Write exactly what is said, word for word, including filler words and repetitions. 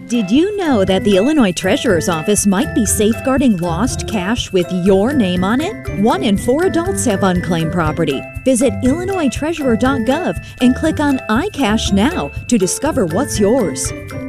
Did you know that the Illinois Treasurer's Office might be safeguarding lost cash with your name on it? One in four adults have unclaimed property. Visit illinois treasurer dot gov and click on iCash Now to discover what's yours.